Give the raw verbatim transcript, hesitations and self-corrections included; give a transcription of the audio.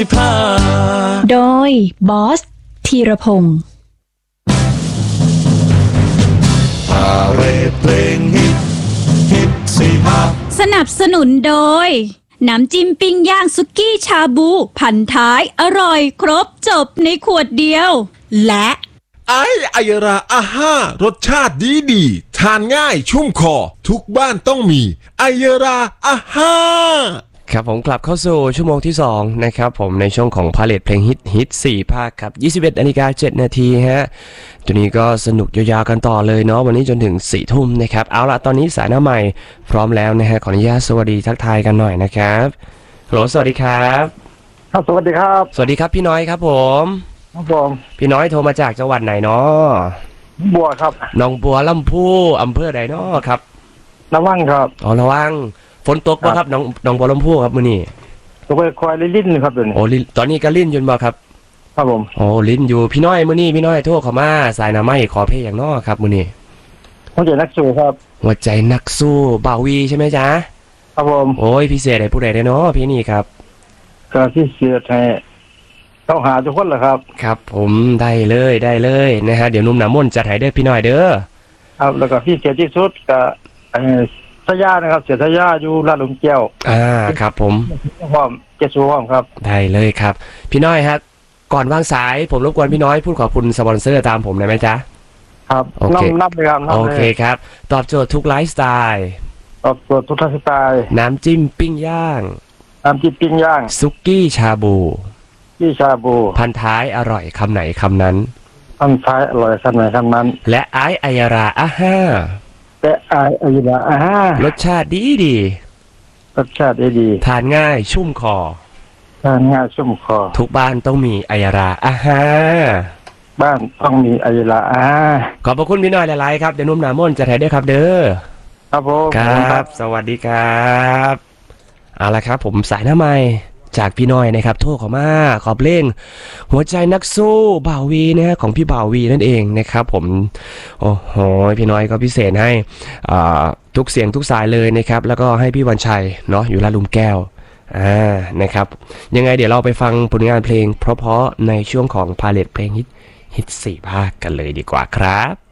โดยบอสธีรพงศ์พาเรดเพลงฮิตฮิตสี่ภาคสนับสนุนโดยน้ำจิ้มปิ้งย่างสุกี้ชาบูพันท้ายอร่อยครบจบในขวดเดียวและไอไอราอาห้ารสชาติดีดีทานง่ายชุ่มคอทุกบ้านต้องมีไอราอาห้าครับผมกลับเข้าสู่ชั่วโมงที่สองนะครับผมในช่วงของพาเลทเพลงฮิตฮิตสี่ภาคครับยี่สิบเอ็ดนาฬิกาเจ็ดนาทีฮะตัวนี้ก็สนุกยาวๆกันต่อเลยเนาะวันนี้จนถึงสี่ทุ่มนะครับเอาละตอนนี้สายหน้าใหม่พร้อมแล้วนะฮะขออนุญาตสวัสดีทักทายกันหน่อยนะครับโหลสวัสดีครับครับสวัสดีครับสวัสดีครับพี่น้อยครับผมครับผมพี่น้อยโทรมาจากจังหวัดไหนเนาะบัวครับหนองบัวลำพูอำเภอใดเนาะครับระวังครับอ๋อระวังฝนตกป่ะครับน้องน้องบัวลำพูครับมื้อนี้ตกไปคอยลิ้นครับตัวนี้โอ้ตอนนี้ก็ลิ้นอยู่บ่ครับครับผมโอ้ลิ้นอยู่พี่น้อยมื้อนี้พี่น้อยโทรเข้ามาสายหน้าไม้ขอเพลงอย่างน้อครับมื้อนี้หัวใจนักสู้ครับหัวใจนักสู้บ่าววีใช่ไหมจ๊ะครับผมโอ้ยพิเศษให้ผู้ใดได้เนาะพี่นี่ครับก็พิเศษให้ต้องหาทุกคนแหละครับครับผมได้เลยได้เลยนะฮะเดี๋ยวนุ่มน้ำมนต์จัดให้เด้อพี่น้อยเด้อครับแล้วก็พิเศษที่สุดก็ไอ้สยานะครับเสียสยาอยู่ลาดหลุมแก้วอ่าครับผมพร้อมเจสูพร้อมครับได้เลยครับพี่น้อยครับก่อนวางสายผมรบกวนพี่น้อยพูดขอบคุณสปอนเซอร์ตามผมได้ไหมจ๊ะครับโอเคนับเลยครับโอเคครับตอบโจทย์ทุกไลฟ์สไตล์ตอบโจทย์ทุกไลฟ์สไตล์น้ำจิ้มปิ้งย่างน้ำจิ้มปิ้งย่างซุกี้ชาบูที่ชาบูพันท้ายอร่อยคำไหนคำนั้นพันท้ายอร่อยคำไหนคำนั้นและไอไอราอาห้าและไอไอราอาห้ารสชาติดีดีรสชาติดีดีทานง่ายชุ่มคอทานง่ายชุ่มคอทุกบ้านต้องมีไอราอาห้าบ้านต้องมีไอราอาขอบพระคุณพี่น้อยหลายๆครับเดี๋ยวนุ่มหนาม่นจะถ่ายด้วยครับเด้อครับผมครับสวัสดีครับเอาละครับผมสายหน้าใหม่จากพี่น้อยนะครับโทรเข้ามาขอเพลงหัวใจนักสู้บ่าววีนะฮะของพี่บ่าววีนั่นเองนะครับผมโอ้โหพี่น้อยก็พิเศษให้อ่าทุกเสียงทุกสายเลยนะครับแล้วก็ให้พี่วันชัยเนาะอยู่ลาดหลุมแก้วอ่านะครับยังไงเดี๋ยวเราไปฟังผลงานเพลงเพราะๆในช่วงของพาเลทเพลงฮิตฮิตสี่ภาคกันเลยดีกว่าครับ